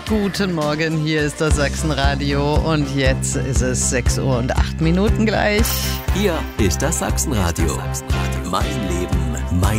Guten Morgen, hier ist das Sachsenradio und jetzt ist es 6:08 gleich. Hier ist das Sachsenradio. Mein Leben, mein